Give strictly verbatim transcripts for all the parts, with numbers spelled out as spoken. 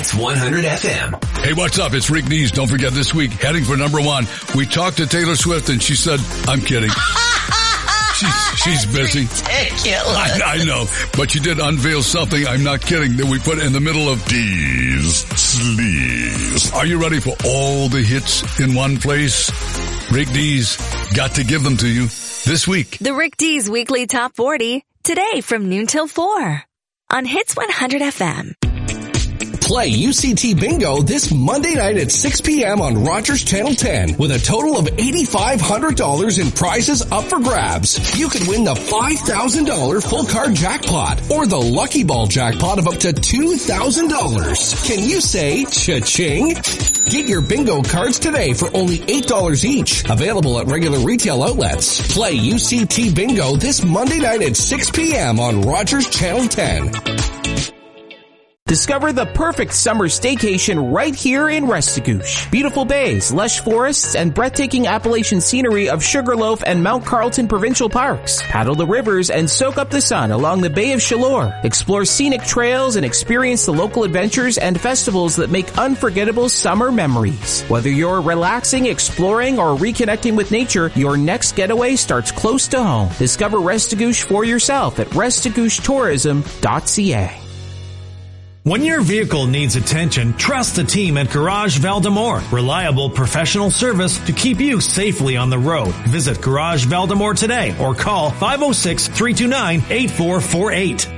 Hits one hundred F M. Hey, what's up? It's Rick Dees. Don't forget this week, heading for number one. We talked to Taylor Swift and she said, I'm kidding. She's, she's busy. Ridiculous. I, I know, but she did unveil something, I'm not kidding, that we put in the middle of Dees Sleaze. Are you ready for all the hits in one place? Rick Dees got to give them to you this week. The Rick Dees Weekly Top forty, today from noon till four on Hits one hundred F M. Play U C T Bingo this Monday night at six p.m. on Rogers Channel ten with a total of eight thousand five hundred dollars in prizes up for grabs. You could win the five thousand dollars full card jackpot or the Lucky Ball jackpot of up to two thousand dollars. Can you say cha-ching? Get your bingo cards today for only eight dollars each. Available at regular retail outlets. Play U C T Bingo this Monday night at six p.m. on Rogers Channel ten. Discover the perfect summer staycation right here in Restigouche. Beautiful bays, lush forests, and breathtaking Appalachian scenery of Sugarloaf and Mount Carlton provincial parks. Paddle the rivers and soak up the sun along the Bay of Chaleur. Explore scenic trails and experience the local adventures and festivals that make unforgettable summer memories. Whether you're relaxing, exploring, or reconnecting with nature, your next getaway starts close to home. Discover Restigouche for yourself at restigouche tourism dot c a. When your vehicle needs attention, trust the team at Garage Valdemore. Reliable professional service to keep you safely on the road. Visit Garage Valdemore today or call five oh six, three two nine, eight four four eight.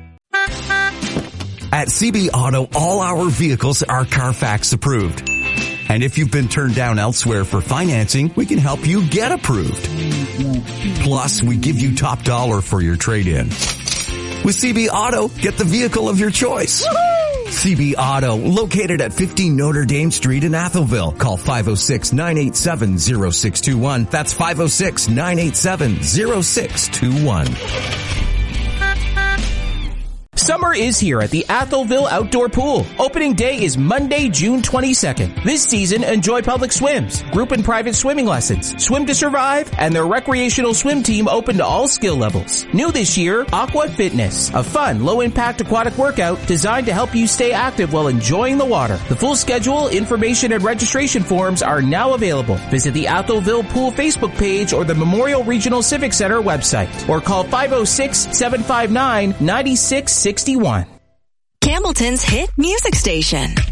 At C B Auto, all our vehicles are Carfax approved. And if you've been turned down elsewhere for financing, we can help you get approved. Plus, we give you top dollar for your trade-in. With C B Auto, get the vehicle of your choice. Woo-hoo! C B Auto, located at fifteen Notre Dame Street in Atholville. Call five oh six, nine eight seven, oh six two one. That's five oh six, nine eight seven, oh six two one. Summer is here at the Atholville Outdoor Pool. Opening day is Monday, June twenty-second. This season, enjoy public swims, group and private swimming lessons, swim to survive, and their recreational swim team open to all skill levels. New this year, Aqua Fitness, a fun, low-impact aquatic workout designed to help you stay active while enjoying the water. The full schedule, information, and registration forms are now available. Visit the Atholville Pool Facebook page or the Memorial Regional Civic Center website, or call five oh six, seven five nine, nine six six one. Campbellton's hit music station.